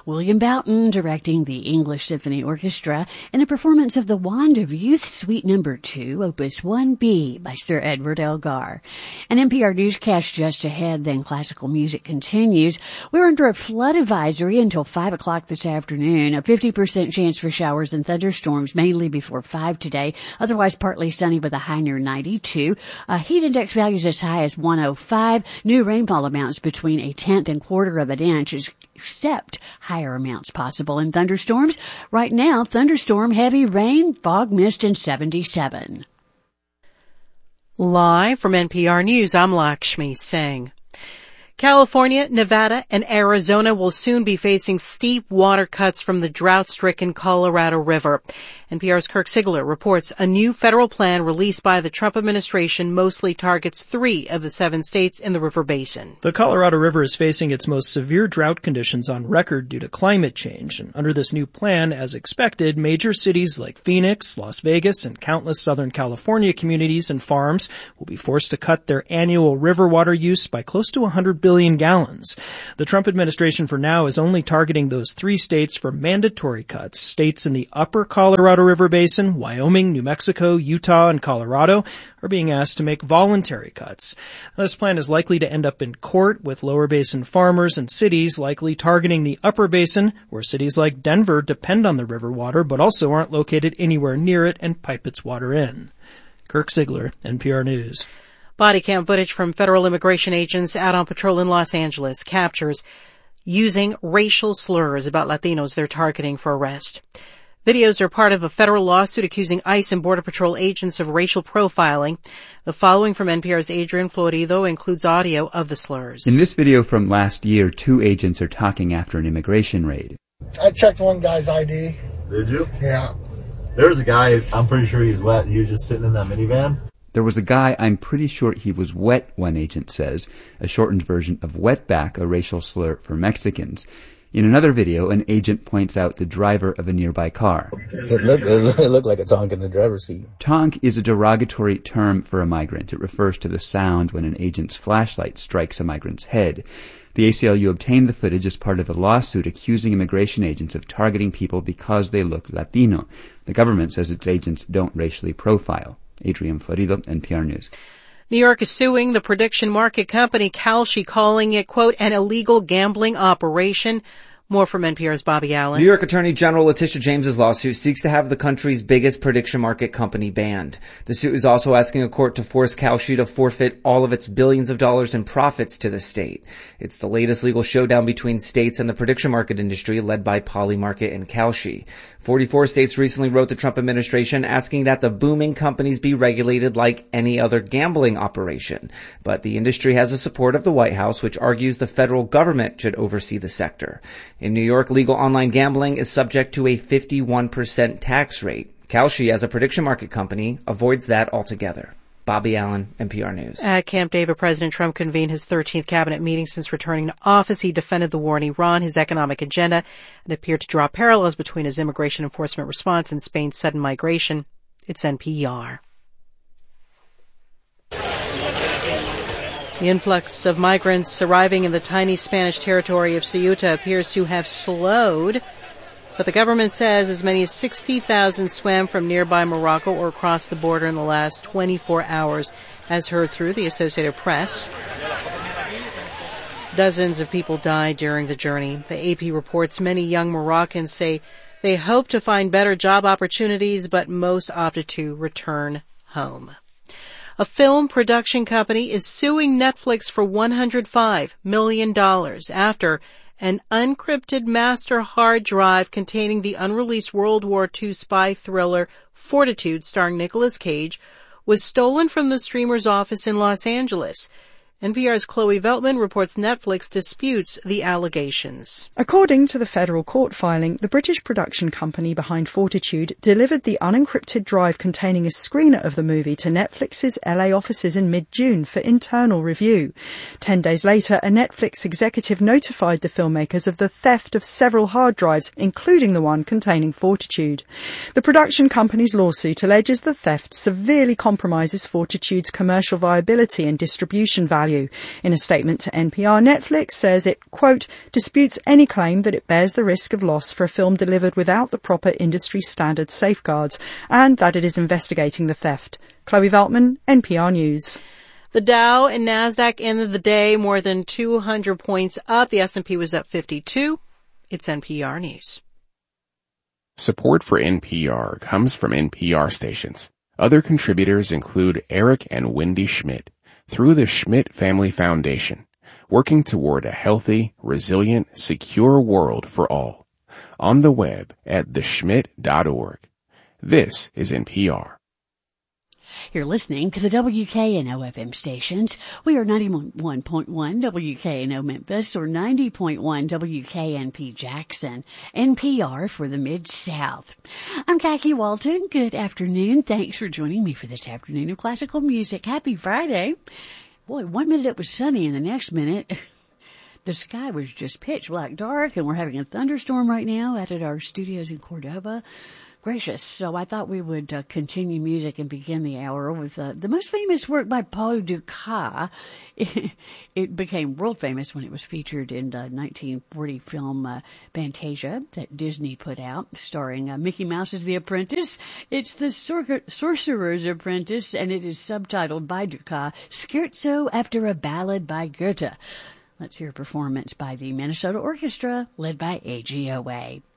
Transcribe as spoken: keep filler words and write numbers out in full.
William Boughton directing the English Symphony Orchestra in a performance of The Wand of Youth Suite Number two, Opus one B by Sir Edward Elgar. An N P R newscast just ahead, then classical music continues. We're under a flood advisory until five o'clock this afternoon. A fifty percent chance for showers and thunderstorms, mainly before five today. Otherwise partly sunny with a high near ninety-two. Uh, heat index values as high as one oh five. New rainfall amounts between a tenth and quarter of an inch, except higher amounts possible in thunderstorms. Right now, thunderstorm, heavy rain, fog, mist, and seventy-seven. Live from N P R News, I'm Lakshmi Singh. California, Nevada, and Arizona will soon be facing steep water cuts from the drought-stricken Colorado River. N P R's Kirk Sigler reports a new federal plan released by the Trump administration mostly targets three of the seven states in the river basin. The Colorado River is facing its most severe drought conditions on record due to climate change. And under this new plan, as expected, major cities like Phoenix, Las Vegas, and countless Southern California communities and farms will be forced to cut their annual river water use by close to one hundred billion gallons. The Trump administration for now is only targeting those three states for mandatory cuts. States in the upper Colorado River Basin, Wyoming, New Mexico, Utah, and Colorado are being asked to make voluntary cuts. This plan is likely to end up in court, with lower basin farmers and cities likely targeting the upper basin, where cities like Denver depend on the river water but also aren't located anywhere near it and pipe its water in. Kirk Sigler, N P R News. Body cam footage from federal immigration agents out on patrol in Los Angeles captures using racial slurs about Latinos they're targeting for arrest. Videos are part of a federal lawsuit accusing ICE and Border Patrol agents of racial profiling. The following from N P R's Adrian Florido includes audio of the slurs. In this video from last year, two agents are talking after an immigration raid. I checked one guy's I D. Did you? Yeah. There was a guy, I'm pretty sure he's wet. He was just sitting in that minivan. There was a guy, I'm pretty sure he was wet, one agent says, a shortened version of wetback, a racial slur for Mexicans. In another video, an agent points out the driver of a nearby car. It looked, it looked like a tonk in the driver's seat. Tonk is a derogatory term for a migrant. It refers to the sound when an agent's flashlight strikes a migrant's head. The A C L U obtained the footage as part of a lawsuit accusing immigration agents of targeting people because they look Latino. The government says its agents don't racially profile. Adrian Florido, N P R News. New York is suing the prediction market company Kalshi, calling it, quote, an illegal gambling operation. More from N P R's Bobby Allen. New York Attorney General Letitia James's lawsuit seeks to have the country's biggest prediction market company banned. The suit is also asking a court to force Kalshi to forfeit all of its billions of dollars in profits to the state. It's the latest legal showdown between states and the prediction market industry led by Polymarket and Kalshi. forty-four states recently wrote the Trump administration asking that the booming companies be regulated like any other gambling operation. But the industry has the support of the White House, which argues the federal government should oversee the sector. In New York, legal online gambling is subject to a fifty-one percent tax rate. Kalshi, as a prediction market company, avoids that altogether. Bobby Allen, N P R News. At Camp David, President Trump convened his thirteenth cabinet meeting since returning to office. He defended the war in Iran, his economic agenda, and appeared to draw parallels between his immigration enforcement response and Spain's sudden migration. It's N P R. The influx of migrants arriving in the tiny Spanish territory of Ceuta appears to have slowed, but the government says as many as sixty thousand swam from nearby Morocco or across the border in the last twenty-four hours, as heard through the Associated Press. Dozens of people died during the journey. The A P reports many young Moroccans say they hope to find better job opportunities, but most opted to return home. A film production company is suing Netflix for one hundred five million dollars after an unencrypted master hard drive containing the unreleased World War Two spy thriller Fortitude, starring Nicolas Cage, was stolen from the streamer's office in Los Angeles. N P R's Chloe Veltman reports Netflix disputes the allegations. According to the federal court filing, the British production company behind Fortitude delivered the unencrypted drive containing a screener of the movie to Netflix's L A offices in mid-June for internal review. Ten days later, a Netflix executive notified the filmmakers of the theft of several hard drives, including the one containing Fortitude. The production company's lawsuit alleges the theft severely compromises Fortitude's commercial viability and distribution value, value. In a statement to N P R, Netflix says it, quote, disputes any claim that it bears the risk of loss for a film delivered without the proper industry standard safeguards, and that it is investigating the theft. Chloe Veltman, N P R News. The Dow and NASDAQ ended the day more than two hundred points up. The S and P was up fifty-two. It's N P R News. Support for N P R comes from N P R stations. Other contributors include Eric and Wendy Schmidt through the Schmidt Family Foundation, working toward a healthy, resilient, secure world for all. On the web at the schmidt dot org. This is N P R. You're listening to the W K N O F M stations. We are ninety-one point one W K N O Memphis or ninety point one W K N P Jackson. N P R for the Mid-South. I'm Khaki Walton. Good afternoon. Thanks for joining me for this afternoon of classical music. Happy Friday. Boy, one minute it was sunny and the next minute the sky was just pitch black dark, and we're having a thunderstorm right now out at our studios in Cordova. Gracious. So I thought we would uh, continue music and begin the hour with uh, the most famous work by Paul Dukas. It, it became world famous when it was featured in the nineteen forty film uh, Fantasia that Disney put out, starring uh, Mickey Mouse as the apprentice. It's the Sor- Sorcerer's Apprentice, and it is subtitled by Dukas, Scherzo after a Ballad by Goethe. Let's hear a performance by the Minnesota Orchestra, led by A G O A.